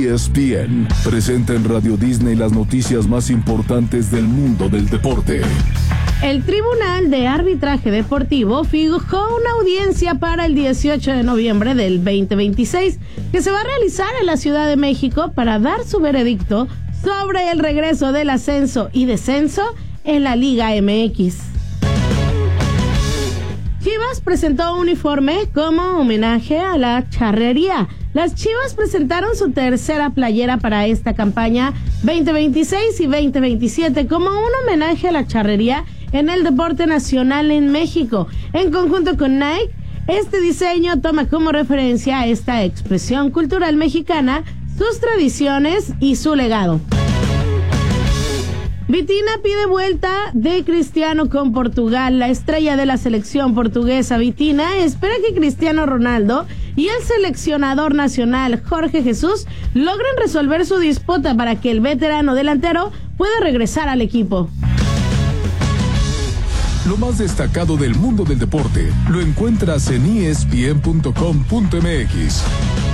ESPN presenta en Radio Disney las noticias más importantes del mundo del deporte. El Tribunal de Arbitraje Deportivo fijó una audiencia para el 18 de noviembre del 2026 que se va a realizar en la Ciudad de México para dar su veredicto sobre el regreso del ascenso y descenso en la Liga MX. Chivas presentó un uniforme como homenaje a la charrería. Las Chivas presentaron su tercera playera para esta campaña 2026 y 2027 como un homenaje a la charrería en el deporte nacional en México. En conjunto con Nike, este diseño toma como referencia a esta expresión cultural mexicana, sus tradiciones y su legado. Vitina pide vuelta de Cristiano con Portugal. La estrella de la selección portuguesa Vitina espera que Cristiano Ronaldo y el seleccionador nacional Jorge Jesús logren resolver su disputa para que el veterano delantero pueda regresar al equipo. Lo más destacado del mundo del deporte lo encuentras en ESPN.com.mx.